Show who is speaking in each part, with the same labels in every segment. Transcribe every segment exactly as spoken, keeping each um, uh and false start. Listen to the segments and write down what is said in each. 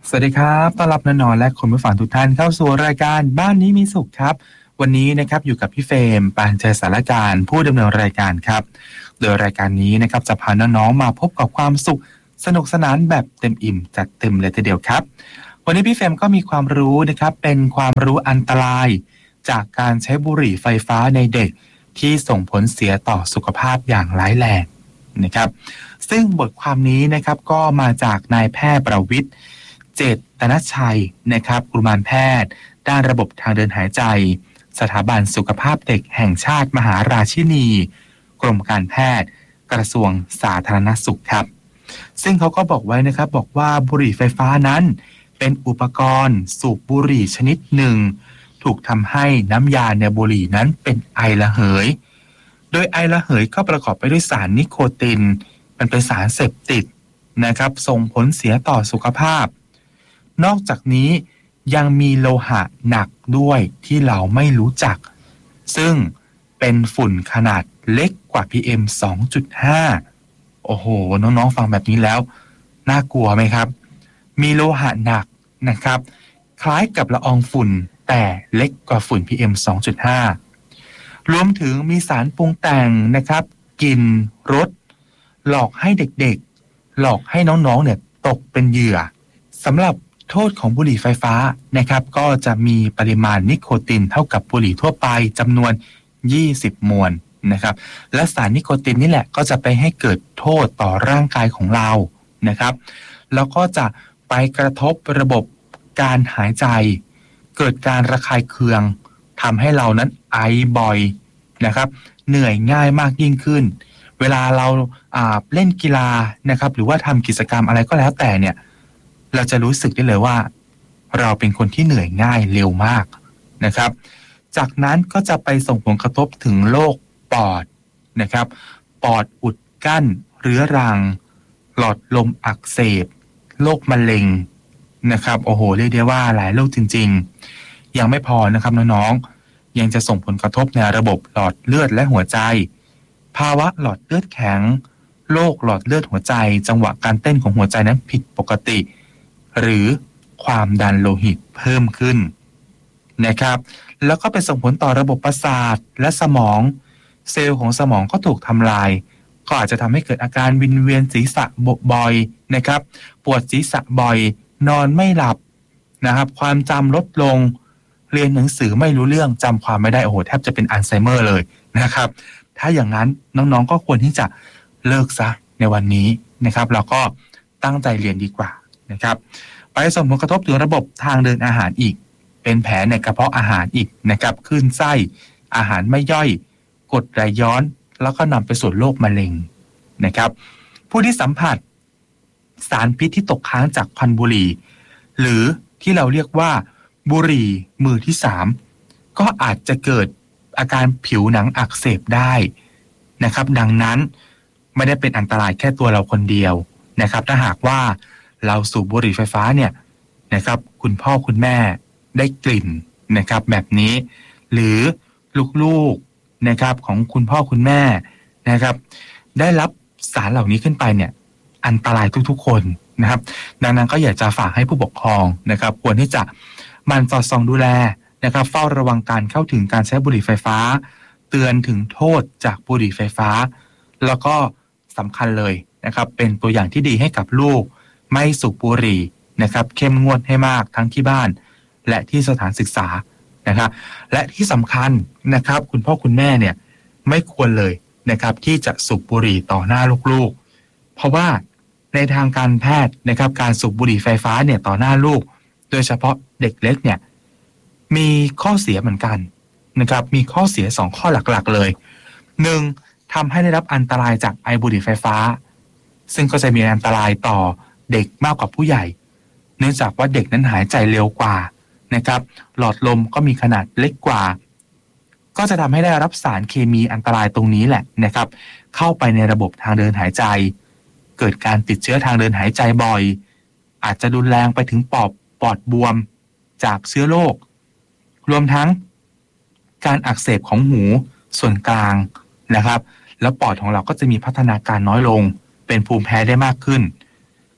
Speaker 1: สวัสดีครับต้อนรับน้องๆและคุณผู้ฟังทุกท่านเข้าสู่รายการบ้านนี้มีสุขครับวันนี้นะครับอยู่กับพี่เฟรมปานเจริญสารการผู้ดำเนินรายการครับโดยรายการนี้นะครับจะพาน้องๆมาพบกับความสุขสนุกสนานแบบเต็มอิ่มจัดเต็มเลยทีเดียวครับวันนี้พี่เฟรมก็มีความรู้นะครับเป็นความรู้อันตรายจากการใช้บุหรี่ไฟฟ้าในเด็กที่ส่งผลเสียต่อสุขภาพอย่างร้ายแรงนะครับซึ่งบทความนี้นะครับก็มาจากนายแพทย์ประวิตรเจตนชัยนะครับกุมารแพทย์ด้านระบบทางเดินหายใจสถาบันสุขภาพเด็กแห่งชาติมหาราชินีกรมการแพทย์กระทรวงสาธารณสุขครับซึ่งเขาก็บอกไว้นะครับบอกว่าบุหรี่ไฟฟ้านั้นเป็นอุปกรณ์สูบบุหรี่ชนิดหนึ่งถูกทำให้น้ำยาในบุหรี่นั้นเป็นไอระเหยโดยไอระเหยก็ประกอบไปด้วยสารนิโคตินมันเป็นสารเสพติดนะครับส่งผลเสียต่อสุขภาพนอกจากนี้ยังมีโลหะหนักด้วยที่เราไม่รู้จักซึ่งเป็นฝุ่นขนาดเล็กกว่า พี เอ็ม สองจุดห้า โอ้โหน้องๆฟังแบบนี้แล้วน่ากลัวไหมครับมีโลหะหนักนะครับคล้ายกับละอองฝุ่นแต่เล็กกว่าฝุ่น พี เอ็ม สองจุดห้า รวมถึงมีสารปรุงแต่งนะครับกลิ่นรสหลอกให้เด็กๆหลอกให้น้องๆเนี่ยตกเป็นเหยื่อสำหรับโทษของบุหรี่ไฟฟ้านะครับก็จะมีปริมาณนิโคตินเท่ากับบุหรี่ทั่วไปจำนวนยี่สิบมวลนะครับและสารนิโคตินนี่แหละก็จะไปให้เกิดโทษต่อร่างกายของเรานะครับแล้วก็จะไปกระทบระบบการหายใจเกิดการระคายเคืองทำให้เรานั้นไอบ่อยนะครับเหนื่อยง่ายมากยิ่งขึ้นเวลาเราเล่นกีฬานะครับหรือว่าทำกิจกรรมอะไรก็แล้วแต่เนี่ยเราจะรู้สึกได้เลยว่าเราเป็นคนที่เหนื่อยง่ายเร็วมากนะครับจากนั้นก็จะไปส่งผลกระทบถึงโรคปอดนะครับปอดอุดกั้นเรื้อรังหลอดลมอักเสบโรคมะเร็งนะครับโอ้โหเรียกได้ว่าหลายโรคจริงๆยังไม่พอนะครับน้องๆยังจะส่งผลกระทบในระบบหลอดเลือดและหัวใจภาวะหลอดเลือดแข็งโรคหลอดเลือดหัวใจจังหวะการเต้นของหัวใจนั้นผิดปกติหรือความดันโลหิตเพิ่มขึ้นนะครับแล้วก็ไปส่งผลต่อระบบประสาทและสมองเซลล์ของสมองก็ถูกทำลายก็อาจจะทำให้เกิดอาการวิงเวียนศีรษะบ่อยนะครับปวดศีรษะบ่อยนอนไม่หลับนะครับความจำลดลงเรียนหนังสือไม่รู้เรื่องจำความไม่ได้โอ้โหแทบจะเป็นอัลไซเมอร์เลยนะครับถ้าอย่างนั้นน้องๆก็ควรที่จะเลิกซะในวันนี้นะครับแล้วก็ตั้งใจเรียนดีกว่านะครับไปส่งผลกระทบถึงระบบทางเดินอาหารอีกเป็นแผลในกระเพาะอาหารอีกนะครับคลื่นไส้อาหารไม่ย่อยกรดไหลย้อนแล้วก็นำไปสู่โรคมะเร็งนะครับผู้ที่สัมผัสสารพิษที่ตกค้างจากควันบุหรี่หรือที่เราเรียกว่าบุหรี่มือที่สามก็อาจจะเกิดอาการผิวหนังอักเสบได้นะครับดังนั้นไม่ได้เป็นอันตรายแค่ตัวเราคนเดียวนะครับถ้าหากว่าเราสูบบุหรี่ไฟฟ้าเนี่ยนะครับคุณพ่อคุณแม่ได้กลิ่นนะครับแบบนี้หรือลูกๆนะครับของคุณพ่อคุณแม่นะครับได้รับสารเหล่านี้ขึ้นไปเนี่ยอันตรายทุกๆคนนะครับดังนั้นก็อยากจะฝากให้ผู้ปกครองนะครับควรที่จะหมั่นสอดส่องดูแลนะครับเฝ้าระวังการเข้าถึงการใช้บุหรี่ไฟฟ้าเตือนถึงโทษจากบุหรี่ไฟฟ้าแล้วก็สำคัญเลยนะครับเป็นตัวอย่างที่ดีให้กับลูกไม่สูบบุหรี่นะครับเข้มงวดให้มากทั้งที่บ้านและที่สถานศึกษานะครับและที่สำคัญนะครับคุณพ่อคุณแม่เนี่ยไม่ควรเลยนะครับที่จะสูบบุหรี่ต่อหน้าลูกๆเพราะว่าในทางการแพทย์นะครับการสูบบุหรี่ไฟฟ้าเนี่ยต่อหน้าลูกโดยเฉพาะเด็กเล็กเนี่ยมีข้อเสียเหมือนกันนะครับมีข้อเสียสองข้อหลักๆเลยหนึ่งทำให้ได้รับอันตรายจากไอบุหรี่ไฟฟ้าซึ่งก็จะมีอันตรายต่อเด็กมากกว่าผู้ใหญ่เนื่องจากว่าเด็กนั้นหายใจเร็วกว่านะครับหลอดลมก็มีขนาดเล็กกว่าก็จะทำให้ได้รับสารเคมีอันตรายตรงนี้แหละนะครับเข้าไปในระบบทางเดินหายใจเกิดการติดเชื้อทางเดินหายใจบ่อยอาจจะรุนแรงไปถึงปอดปอดบวมจากเชื้อโรครวมทั้งการอักเสบของหูส่วนกลางนะครับแล้วปอดของเราก็จะมีพัฒนาการน้อยลงเป็นภูมิแพ้ได้มากขึ้น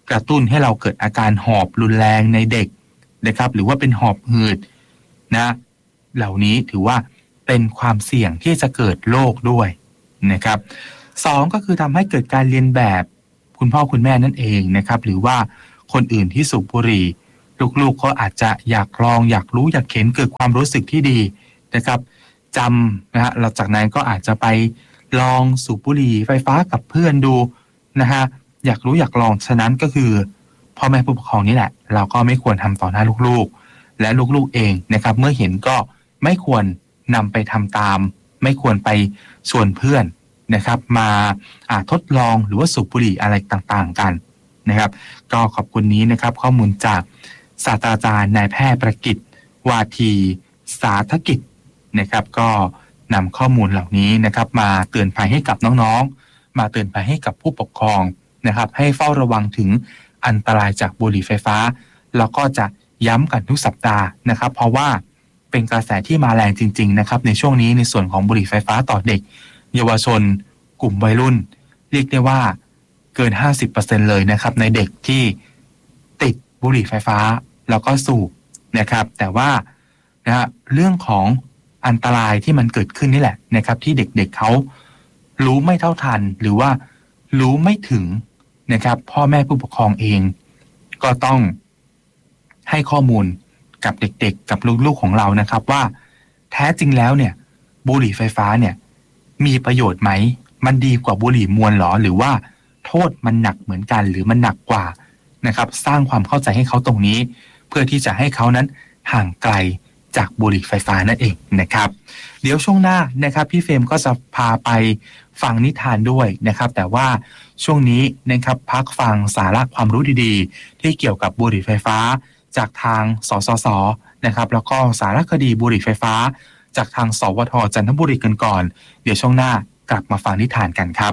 Speaker 1: กระตุ้นให้เราเกิดอาการหอบรุนแรงในเด็กนะครับหรือว่าเป็นหอบหืดนะเหล่านี้ถือว่าเป็นความเสี่ยงที่จะเกิดโรคด้วยนะครับสองก็คือทำให้เกิดการเรียนแบบคุณพ่อคุณแม่นั่นเองนะครับหรือว่าคนอื่นที่สูบบุหรี่ลูกๆเขาอาจจะอยากลองอยากรู้อยากเห็นเกิดความรู้สึกที่ดีนะครับจำนะฮะหลังจากนั้นก็อาจจะไปลองสูบบุหรี่ไฟฟ้ากับเพื่อนดูนะฮะอยากรู้อยากลองฉะนั้นก็คือพ่อแม่ผู้ปกครองนี่แหละเราก็ไม่ควรทำต่อหน้าลูกๆและลูกๆเองนะครับเมื่อเห็นก็ไม่ควรนำไปทำตามไม่ควรไปชวนเพื่อนนะครับมาทดลองหรือว่าสูบบุหรี่อะไรต่างๆกันนะครับก็ขอบคุณนี้นะครับข้อมูลจากศาสตราจารย์นายแพทย์ประกิตวาทีสาธกิจนะครับก็นำข้อมูลเหล่านี้นะครับมาเตือนภัยให้กับน้องๆมาเตือนภัยให้กับผู้ปกครองนะครับให้เฝ้าระวังถึงอันตรายจากบุหรี่ไฟฟ้าแล้วก็จะย้ำกันทุกสัปดาห์นะครับเพราะว่าเป็นกระแสที่มาแรงจริงๆนะครับในช่วงนี้ในส่วนของบุหรี่ไฟฟ้าต่อเด็กเยาวชนกลุ่มวัยรุ่นเรียกได้ว่าเกิน ห้าสิบเปอร์เซ็นต์ เลยนะครับในเด็กที่ติดบุหรี่ไฟฟ้าแล้วก็สูบนะครับแต่ว่านะฮะเรื่องของอันตรายที่มันเกิดขึ้นนี่แหละนะครับที่เด็กๆ เ, เขารู้ไม่เท่าทันหรือว่ารู้ไม่ถึงนะครับพ่อแม่ผู้ปกครองเองก็ต้องให้ข้อมูลกับเด็กๆกับลูกๆของเรานะครับว่าแท้จริงแล้วเนี่ยบุหรี่ไฟฟ้าเนี่ยมีประโยชน์ไหมมันดีกว่าบุหรี่มวลหรอหรือว่าโทษมันหนักเหมือนกันหรือมันหนักกว่านะครับสร้างความเข้าใจให้เขาตรงนี้เพื่อที่จะให้เขานั้นห่างไกลจากบุหรี่ไฟฟ้านั่นเองนะครับเดี๋ยวช่วงหน้านะครับพี่เฟรมก็จะพาไปฟังนิทานด้วยนะครับแต่ว่าช่วงนี้นะครับพักฟังสาระความรู้ดีๆที่เกี่ยวกับบุหรี่ไฟฟ้าจากทางสสสนะครับแล้วก็สารคดีบุหรี่ไฟฟ้าจากทางสวทจันทบุรีกันก่อนเดี๋ยวช่วงหน้ากลับมาฟังนิทานกันครับ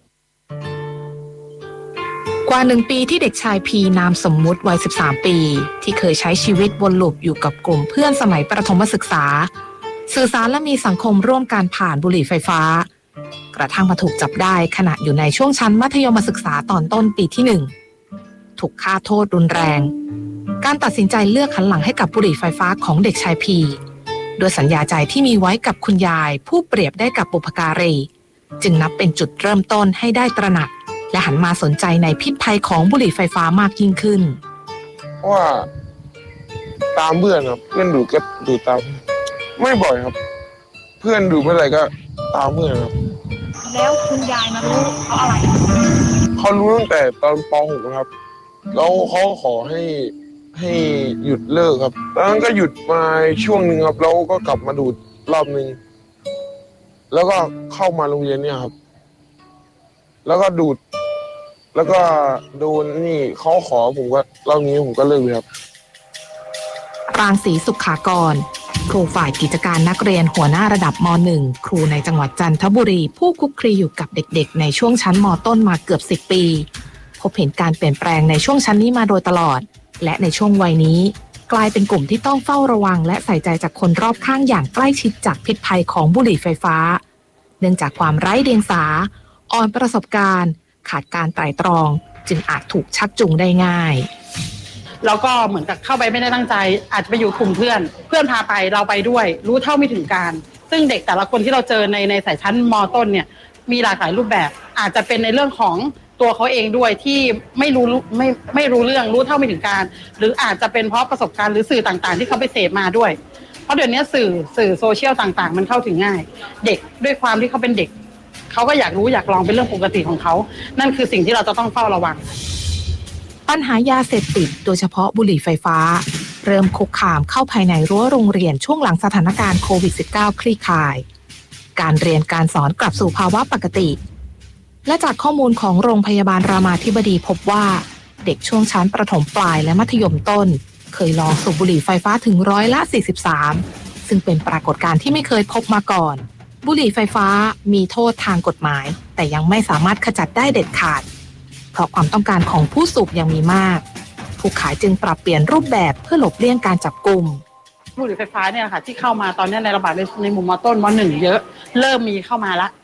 Speaker 2: กว่าหนึ่งปีที่เด็กชายพีนามสมมุติวัยสิบสามปีที่เคยใช้ชีวิตวนลูปอยู่กับกลุ่มเพื่อนสมัยประถมศึกษาสื่อสารและมีสังคมร่วมการผ่านบุหรี่ไฟฟ้ากระทั่งมาถูกจับได้ขณะอยู่ในช่วงชั้นมัธยมศึกษาตอนต้นปีที่หนึ่งถูกฆ่าโทษรุนแรงการตัดสินใจเลือกหันหลังให้กับบุหรี่ไฟฟ้าของเด็กชายพีโดยสัญญาใจที่มีไว้กับคุณยายผู้เปรียบได้กับบุพการีจึงนับเป็นจุดเริ่มต้นให้ได้ตระหนักและหันมาสนใจในพิษภัยของบุหรี่ไฟฟ้ามากยิ่งขึ้น
Speaker 3: ว่าตามเพื่อนครับเพื่อนดูก็ดูตามไม่บ่อยครับเพื่อนดูเมื่อไหร่ก็ตามเพื่อนครับ
Speaker 4: แล้วคุณยายมารู้เขาอะไร
Speaker 3: เขารู้ตั้งแต่ตอนป .หก นะครับแล้วเขาขอให้ให้หยุดเลิกครับแล้วนั้นก็หยุดมาช่วงหนึ่งครับแล้วก็กลับมาดูรอบนึงแล้วก็เข้ามาโรงเรียนเนี่ยครับแล้วก็ดูดแล้วก็โดนนี่เขาขอผมก็รอบนี้ผมก็เลิกเลยครับ
Speaker 2: ปรางศรีสุขากรครูฝ่ายกิจการนักเรียนหัวหน้าระดับม .หนึ่ง ครูในจังหวัดจันทบุรีผู้คุกคลีอยู่กับเด็กๆในช่วงชั้นม.ต้นมาเกือบสิบปีพบเห็นการเปลี่ยนแปลงในช่วงชั้นนี้มาโดยตลอดและในช่วงวัยนี้กลายเป็นกลุ่มที่ต้องเฝ้าระวังและใส่ใจจากคนรอบข้างอย่างใกล้ชิดจากพิษภัยของบุหรี่ไฟฟ้าเนื่องจากความไร้เดียงสาอ่อนประสบการณ์ขาดการไตร่ตรองจึงอาจถูกชักจูงได้ง่าย
Speaker 4: แล้วก็เหมือนกับเข้าไปไม่ได้ตั้งใจอาจจะไปอยู่กลุ่มเพื่อนเพื่อนพาไปเราไปด้วยรู้เท่าไม่ถึงการซึ่งเด็กแต่ละคนที่เราเจอในในสายชั้นม.ต้นเนี่ยมีหลากหลายรูปแบบอาจจะเป็นในเรื่องของตัวเขาเองด้วยที่ไม่รู้ไม่ไม่รู้เรื่องรู้เท่าไม่ถึงการหรืออาจจะเป็นเพราะประสบการณ์หรือสื่อต่างๆที่เขาไปเสพมาด้วยเพราะเดี๋ยวนี้สื่อสื่อโซเชียลต่างๆมันเข้าถึงง่ายเด็กด้วยความที่เขาเป็นเด็กเขาก็อยากรู้อยากลองเป็นเรื่องปกติของเขานั่นคือสิ่งที่เราจะต้องเฝ้าระวัง
Speaker 2: ปัญหายาเสพติดโดยเฉพาะบุหรี่ไฟฟ้าเริ่มคุกคามเข้าภายในรั้วโรงเรียนช่วงหลังสถานการณ์โควิด สิบเก้า คลี่คลายการเรียนการสอนกลับสู่ภาวะปกติและจากข้อมูลของโรงพยาบาลรามาธิบดีพบว่าเด็กช่วงชั้นประถมปลายและมัธยมต้นเคยลองสูบบุหรี่ไฟฟ้าถึงร้อยละสี่สิบสามซึ่งเป็นปรากฏการณ์ที่ไม่เคยพบมาก่อนบุหรี่ไฟฟ้ามีโทษทางกฎหมายแต่ยังไม่สามารถขจัดได้เด็ดขาดเพราะความต้องการของผู้สูบยังมีมากผู้ขายจึงปรับเปลี่ยนรูปแบบเพื่อหลบเลี่ยงการจับกุม
Speaker 4: บุหรี่ไฟฟ้าเนี่ยค่ะที่เข้ามาตอนนี้ในระบาดในในหมู่ม.ต้นม.หนึ่งเยอะเริ่มมีเข้ามาละ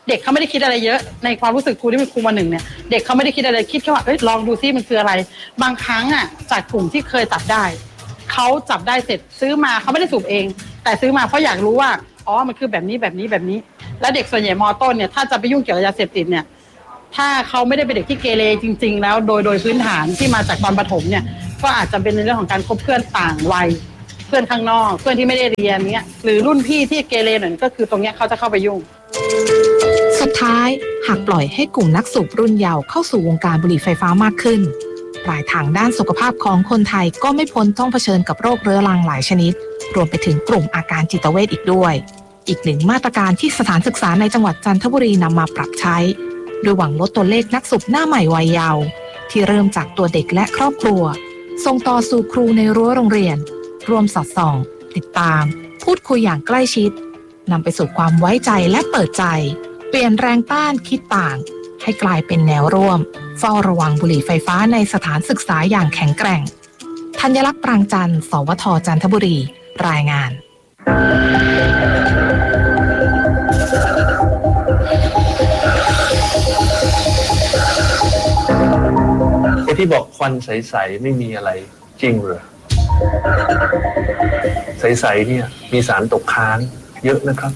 Speaker 4: เด็กเขาไม่ได้คิดอะไรเยอะในความรู้สึกครูที่เป็นครูม.หนึ่งเนี่ยเด็กเขาไม่ได้คิดอะไรคิดแค่ว่าเอ้ยลองดูซิมันคืออะไรบางครั้งอ่ะจากกลุ่มที่เคยจับได้เขาจับได้เสร็จซื้อมาเขาไม่ได้สูบเองแต่ซื้อมาเพราะอยากรู้ว่าอ๋อมันคือแบบนี้แบบนี้แบบนี้แล้วเด็กส่วนใหญ่ม.ต้นเนี่ยถ้าจะไปยุ่งเกี่ยวกับยาเสพติดเนี่ยถ้าเขาไม่ได้เป็นเด็กที่เกเรจริงๆแล้วโดยโดยพื้นฐานที่มาจากตอนประถมเนี่ยก็อาจจะเป็นในเรื่องของการคบเพื่อนต่างวัยเพื่อนข้างนอกเพื่อนที่ไม่ได้เรียนเนี้ยหรือรุ่นพี่ที่เกเรหน่อยก็คือตรงเนี้ยเขาจะเข้าไปยุ่ง
Speaker 2: สุดท้ายหากปล่อยให้กลุ่มนักสูบรุ่นเยาว์เข้าสู่วงการบุหรี่ไฟฟ้ามากขึ้นปลายทางด้านสุขภาพของคนไทยก็ไม่พ้นต้องเผชิญกับโรคเรื้อรังหลายชนิดรวมไปถึงกลุ่มอาการจิตเวชอีกด้วยอีกหนึ่งมาตรการที่สถานศึกษาในจังหวัดจันทบุรีนำมาปรับใช้โดยหวังลดตัวเลขนักสูบหน้าใหม่วัยเยาว์ที่เริ่มจากตัวเด็กและครอบครัวส่งต่อสู่ครูในรั้วโรงเรียนรวมสอดส่องติดตามพูดคุยอย่างใกล้ชิดนำไปสู่ความไว้ใจและเปิดใจเปลี่ยนแรงต้านคิดต่างให้กลายเป็นแนวร่วมเฝ้าระวังบุหรี่ไฟฟ้าในสถานศึกษาอย่างแข็งแกร่งธัญลักษณ์ปรางจันทร์สวทจันทบุรีรายงาน
Speaker 5: คนที่บอกควันใสๆไม่มีอะไรจริงเหรอใสๆเนี่ยมีสารตกค้างเยอะนะครับ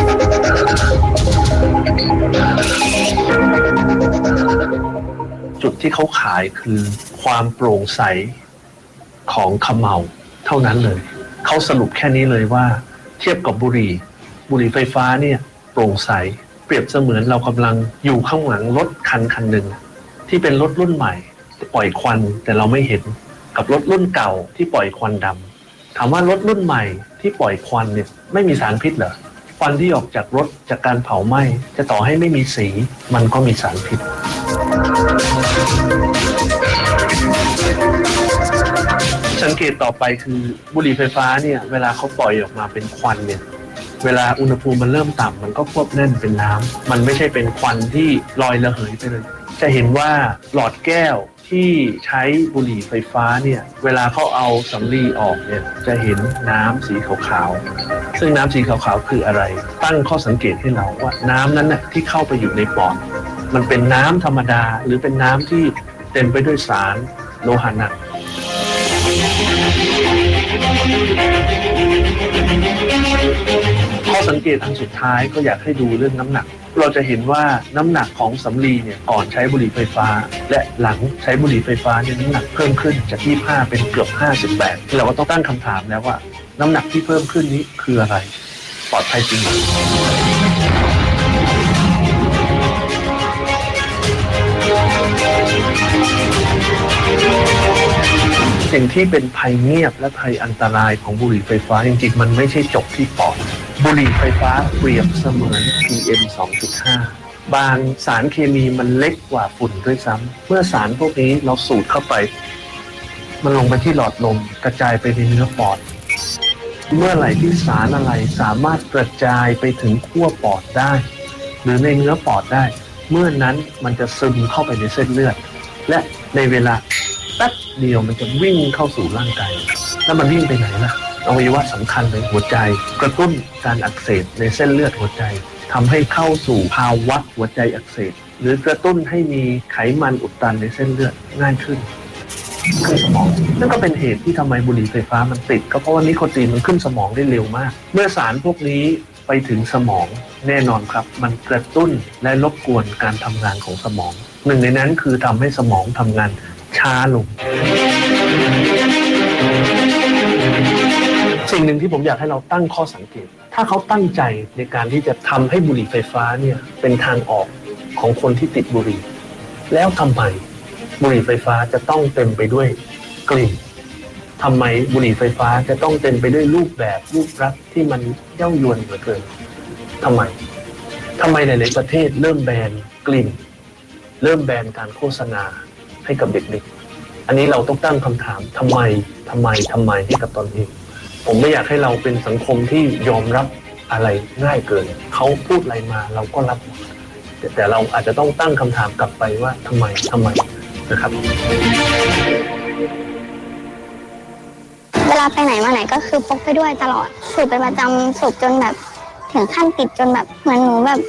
Speaker 5: จุดที่เขาขายคือความโปร่งใสของเขม่าเท่านั้นเลยเขาสรุปแค่นี้เลยว่าเทียบกับบุหรี่บุหรี่ไฟฟ้าเนี่ยโปร่งใสเปรียบเสมือนเรากำลังอยู่ข้างหลังรถคันคันหนึ่งที่เป็นรถรุ่นใหม่ปล่อยควันแต่เราไม่เห็นกับรถรุ่นเก่าที่ปล่อยควันดำถามว่ารถรุ่นใหม่ที่ปล่อยควันเนี่ยไม่มีสารพิษเหรอควันที่ออกจากรถจากการเผาไหม้จะต่อให้ไม่มีสีมันก็มีสารพิษสังเกตต่อไปคือบุหรี่ไฟฟ้าเนี่ยเวลาเขาปล่อยออกมาเป็นควันเนี่ยเวลาอุณหภูมิมันเริ่มต่ำมันก็ควบแน่นเป็นน้ำมันไม่ใช่เป็นควันที่ลอยระเหยไปเลยจะเห็นว่าหลอดแก้วที่ใช้บุหรี่ไฟฟ้าเนี่ยเวลาเขาเอาสำลีออกเนี่ยจะเห็นน้ำสีขาวๆซึ่งน้ำสีขาวๆคืออะไรตั้งข้อสังเกตให้เราว่าน้ำนั้นน่ะที่เข้าไปอยู่ในปอดมันเป็นน้ำธรรมดาหรือเป็นน้ำที่เต็มไปด้วยสารโลหะหนักข้อสังเกตอันสุดท้ายก็อยากให้ดูเรื่องน้ำหนักเราจะเห็นว่าน้ำหนักของสำลีเนี่ยก่อนใช้บุหรี่ไฟฟ้าและหลังใช้บุหรี่ไฟฟ้าเนี่ยน้ำหนักเพิ่มขึ้นจากยี่สิบห้าเป็นเกือบห้าสิบแปดเราก็ต้องตั้งคำถามแล้วว่าน้ำหนักที่เพิ่มขึ้นนี้คืออะไรปลอดภัยจริงไหมสิ่งที่เป็นภัยเงียบและภัยอันตรายของบุหรี่ไฟฟ้าจริงๆมันไม่ใช่จบที่ปอดบุหรี่ไฟฟ้าเปรียบเสมือน พี เอ็ม สองจุดห้า บางสารเคมีมันเล็กกว่าฝุ่นด้วยซ้ำเมื่อสารพวกนี้เราสูดเข้าไปมันลงไปที่หลอดลมกระจายไปในเนื้อปอดเมื่อไหร่ที่สารอะไรสามารถกระจายไปถึงขั้วปอดได้หรือในเนื้อปอดได้เมื่อนั้นมันจะซึมเข้าไปในเส้นเลือดและในเวลาแป๊บเดียวมันจะวิ่งเข้าสู่ร่างกายแล้วมันวิ่งไปไหนล่ะอวัยวะสำคัญในหัวใจกระตุ้นการอักเสบในเส้นเลือดหัวใจทำให้เข้าสู่ภาวะหัวใจอักเสบหรือกระตุ้นให้มีไขมันอุดตันในเส้นเลือดง่ายขึ้นขึ้นสมองนั่นก็เป็นเหตุที่ทำไมบุหรี่ไฟฟ้ามันติดก็เพราะว่านิโคตินมันขึ้นสมองได้เร็วมากเมื่อสารพวกนี้ไปถึงสมองแน่นอนครับมันกระตุ้นและรบกวนการทำงานของสมองหนึ่งในนั้นคือทำให้สมองทำงานช้าลงสิ่งหนึ่งที่ผมอยากให้เราตั้งข้อสังเกตถ้าเขาตั้งใจในการที่จะทำให้บุหรี่ไฟฟ้าเนี่ยเป็นทางออกของคนที่ติดบุหรี่แล้วทำไมบุหรี่ไฟฟ้าจะต้องเต็มไปด้วยกลิ่นทำไมบุหรี่ไฟฟ้าจะต้องเต็มไปด้วยรูปแบบรูปลักษณ์ที่มันเย้ายวนเหลือเกินทำไมทำไมหลายๆประเทศเริ่มแบนกลิ่นเริ่มแบนการโฆษณาให้กับเด็กๆอันนี้เราต้องตั้งคำถามทำไมทำไมทำไมให้กับตนเองผมไม่อยากให้เราเป็นสังคมที่ยอมรับอะไรง่ายเกินเขาพูดอะไรมาเราก็รับแต่แต่เราอาจจะต้องตั้งคำถามกลับไปว่าทำไมทำไมนะครับ
Speaker 6: เวลาไปไหนมาไหนก็คือพกไปด้วยตลอดสูบเป็นประจำสูบจนแบบถึงขั้นติดจนแบบเหมือนหนูแบบ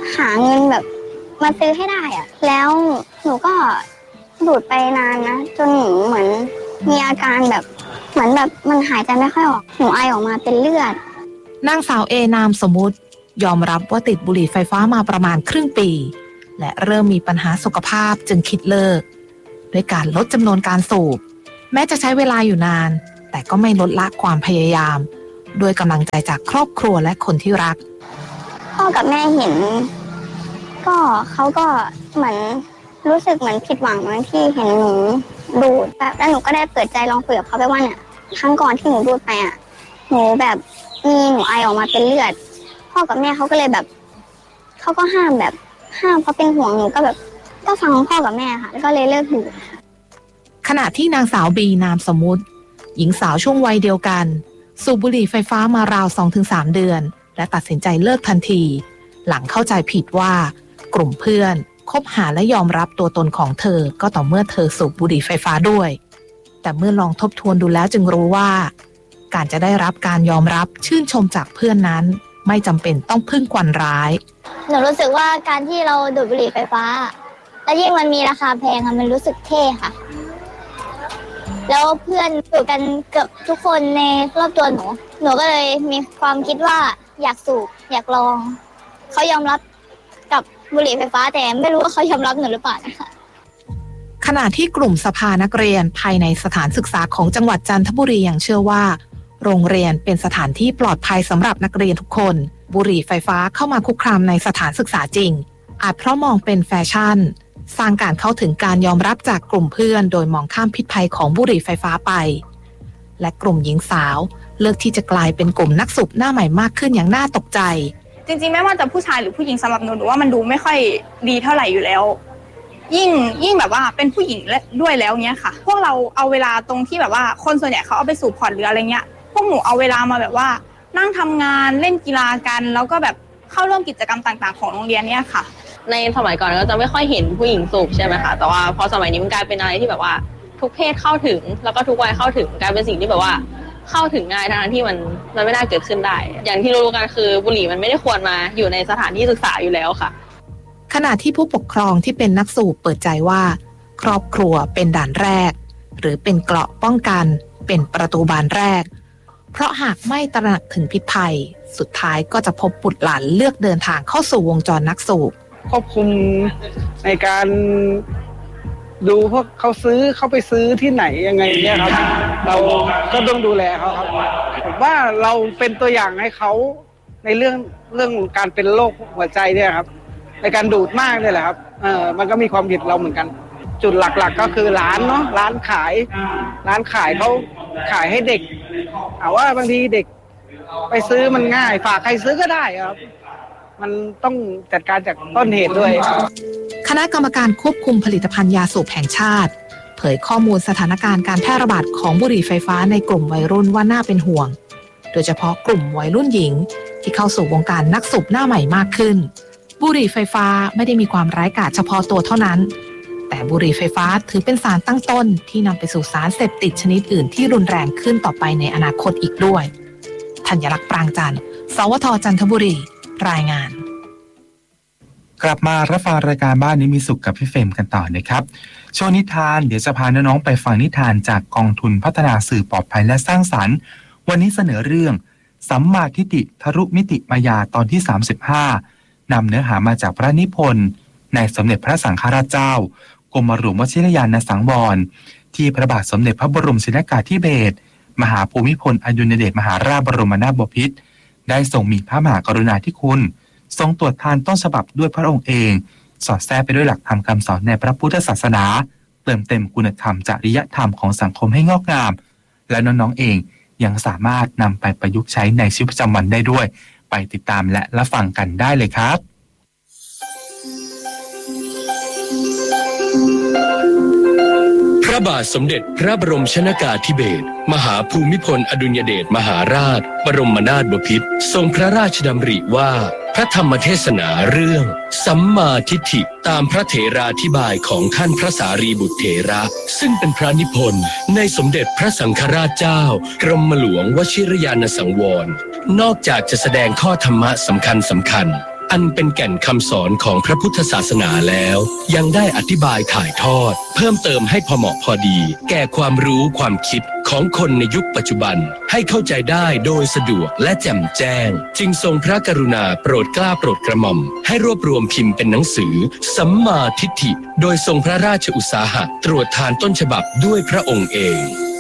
Speaker 6: หาเงินแบบมาซื้อให้ได้อะแล้วหนูก็ดูดไปนานนะจนหนูเหมือนมีอาการแบบเหมือนแบบมันหายใจไม่ค่อยออกหนูไอออกมาเป็นเลือด
Speaker 2: นางสาวเอนามสมมุติยอมรับว่าติดบุหรี่ไฟฟ้ามาประมาณครึ่งปีและเริ่มมีปัญหาสุขภาพจึงคิดเลิกด้วยการลดจำนวนการสูบแม้จะใช้เวลาอยู่นานแต่ก็ไม่ลดละความพยายามด้วยกำลังใจจากครอบครัวและคนที่รัก
Speaker 6: พ่อกับแม่เห็นก็เขาก็เหมือนรู้สึกเหมือนผิดหวังที่เห็นหนูดูดแบบแล้วหนูก็ได้เปิดใจลองคุยกับเขาไปว่าเนี่ยครั้งก่อนที่หนูดูดไปอ่ะหนูแบบมีหนูไอออกมาเป็นเลือดพ่อกับแม่เขาก็เลยแบบเขาก็ห้ามแบบห้ามเพราะเป็นห่วงหนูก็แบบก็ฟังพ่อกับแม่ค่ะแล้วก็เลยเลิกดูด
Speaker 2: ขณะที่นางสาวบีนามสมมุติหญิงสาวช่วงวัยเดียวกันสูบบุหรี่ไฟฟ้ามาราว สองถึงสาม เดือนและตัดสินใจเลิกทันทีหลังเข้าใจผิดว่ากลุ่มเพื่อนคบหาและยอมรับตัวตนของเธอก็ต่อเมื่อเธอสูบบุหรี่ไฟฟ้าด้วยแต่เมื่อลองทบทวนดูแล้วจึงรู้ว่าการจะได้รับการยอมรับชื่นชมจากเพื่อนนั้นไม่จำเป็นต้องพึ่งควันร้าย
Speaker 6: หนูรู้สึกว่าการที่เราดูดบุหรี่ไฟฟ้าและยิ่งมันมีราคาแพงอะมันรู้สึกเท่ค่ะแล้วเพื่อนอยู่กันเกือบทุกคนในรอบตัวหนูหนูก็เลยมีความคิดว่าอยากสูบอยากลองเขายอมรับกับบุหรี่ไฟฟ้าแต่ไม่รู้ว่าเขายอมรับหนูหรือเปล่านะคะ
Speaker 2: ขณะที่กลุ่มสภานักเรียนภายในสถานศึกษาของจังหวัดจันทบุรียังเชื่อว่าโรงเรียนเป็นสถานที่ปลอดภัยสำหรับนักเรียนทุกคนบุหรี่ไฟฟ้าเข้ามาคุกคามในสถานศึกษาจริงอาจเพราะมองเป็นแฟชั่นสร้างการเข้าถึงการยอมรับจากกลุ่มเพื่อนโดยมองข้ามพิษภัยของบุหรี่ไฟฟ้าไปและกลุ่มหญิงสาวเลือกที่จะกลายเป็นกลุ่มนักสูบหน้าใหม่มากขึ้นอย่างน่าตกใจ
Speaker 7: จริงๆไม่ว่าจะผู้ชายหรือผู้หญิงสำหรับหนูหนูว่ามันดูไม่ค่อยดีเท่าไหร่อยู่แล้วยิ่งยิ่งแบบว่าเป็นผู้หญิงด้วยแล้วเนี้ยค่ะพวกเราเอาเวลาตรงที่แบบว่าคนส่วนใหญ่เขาเอาไปสูบพอร์ตหรืออะไรเงี้ยพวกหนูเอาเวลามาแบบว่านั่งทำงานเล่นกีฬากันแล้วก็แบบเข้าร่วมกิจกรรมต่างๆของโรงเรียนเนี้ยค่ะ
Speaker 8: ในสมัยก่อนก็จะไม่ค่อยเห็นผู้หญิงสูบใช่ไหมคะแต่ว่าพอสมัยนี้มันกลายเป็นอะไรที่แบบว่าทุกเพศเข้าถึงแล้วก็ทุกวัยเข้าถึงกลายเป็นสิ่งที่แบบว่าเข้าถึงง่ายทั้งที่มันมันไม่น่าเกิดขึ้นได้อย่างที่รู้กันคือบุหรี่มันไม่ได้ควรมาอยู่ในสถานที่ศึกษาอยู่แล้วค่ะ
Speaker 2: ขณะที่ผู้ปกครองที่เป็นนักสูบเปิดใจว่าครอบครัวเป็นด่านแรกหรือเป็นเกราะป้องกันเป็นประตูบานแรกเพราะหากไม่ตระหนักถึงพิษภัยสุดท้ายก็จะพบบุตรหลานเลือกเดินทางเข้าสู่วงจรนักสูบ
Speaker 9: ควบคุมในการดูพวกเขาซื้อเขาไปซื้อที่ไหนยังไงเนี่ยครับเราก็ต้องดูแลเขาครับผมว่าเราเป็นตัวอย่างให้เขาในเรื่องเรื่องการเป็นโรคหัวใจเนี่ยครับในการดูดมากเนี่ยแหละครับเออมันก็มีความผิดเราเหมือนกันจุดหลักๆก็คือร้านเนาะร้านขายร้านขายเขาขายให้เด็กเอาว่าบางทีเด็กไปซื้อมันง่ายฝากใครซื้อก็ได้ครับมันต้องจัดการจากต้นเหตุด้วย
Speaker 2: คณะกรรมการควบคุมผลิตภัณฑ์ยาสูบแห่งชาติเผยข้อมูลสถานการณ์การแพร่ระบาดของบุหรี่ไฟฟ้าในกลุ่มวัยรุ่นว่าน่าเป็นห่วงโดยเฉพาะกลุ่มวัยรุ่นหญิงที่เข้าสู่วงการนักสูบหน้าใหม่มากขึ้นบุหรี่ไฟฟ้าไม่ได้มีความร้ายกาจเฉพาะตัวเท่านั้นแต่บุหรี่ไฟฟ้าถือเป็นสารตั้งต้นที่นำไปสู่สารเสพติดชนิดอื่นที่รุนแรงขึ้นต่อไปในอนาคตอีกด้วยธัญลักษณ์ปรางจันทร์สวทจันทบุรีรายงาน
Speaker 1: กลับมารับฟังรายการบ้านนี้มีสุขกับพี่เฟรมกันต่อนะครับช่วงนิทานเดี๋ยวจะพาน้องๆไปฟังนิทานจากกองทุนพัฒนาสื่อปลอดภัยและสร้างสรรค์วันนี้เสนอเรื่องสัมมาทิฏฐิทะลุมิติมายาตอนที่สามสิบห้านำเนื้อหามาจากพระนิพนธ์ในสมเด็จพระสังฆราชเจ้ากรมหลวงวชิรยานสังวรที่พระบาทสมเด็จพระบรมชนกาธิเบศรมหาภูมิพลอดุลยเดชมหาราชบรมนาถบพิตรได้ทรงมีพระมหากรุณาธิคุณทรงตรวจทานต้นฉบับด้วยพระองค์เองสอดแทรกไปด้วยหลักธรรมคำสอนในพระพุทธศาสนาเติมเต็มคุณธรรมจริยธรรมของสังคมให้งอกงามและน้องๆเองยังสามารถนำไปประยุกต์ใช้ในชีวิตประจำวันได้ด้วยไปติดตามและรับฟังกันได้เลยครับ
Speaker 10: พระบาทสมเด็จพระบรมชนกาธิเบศรมหาภูมิพลอดุลยเดชมหาราชบรมนาถบพิตรทรงพระราชดำริว่าพระธรรมเทศนาเรื่องสัมมาทิฏฐิตามพระเถราธิบายของท่านพระสารีบุตรเถระซึ่งเป็นพระนิพนธ์ในสมเด็จพระสังฆราชเจ้ากรมหลวงวชิรยานสังวรนอกจากจะแสดงข้อธรรมะสำคัญสำคัญอันเป็นแก่นคำสอนของพระพุทธศาสนาแล้วยังได้อธิบายถ่ายทอดเพิ่มเติมให้พอเหมาะพอดีแก่ความรู้ความคิดของคนในยุคปัจจุบันให้เข้าใจได้โดยสะดวกและแจ่มแจ้งจึงทรงพระกรุณาโปรดเกล้าโปรดกระหม่อมให้รวบรวมพิมพ์เป็นหนังสือสัมมาทิฏฐิโดยทรงพระราชอุตสาหะตรวจทานต้นฉบับด้วยพระองค์เอง